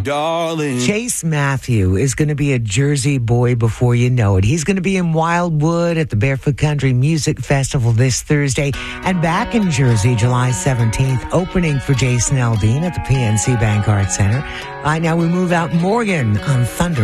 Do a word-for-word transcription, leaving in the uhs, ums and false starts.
darling. Chase Matthew is going to be a Jersey boy before you know it. He's going to be in Wildwood at the Barefoot Country Music Festival this Thursday, and back in Jersey July seventeenth, opening for Jason Aldean at the P N C Bank Arts Center. All right, now we move out Morgan on Thunder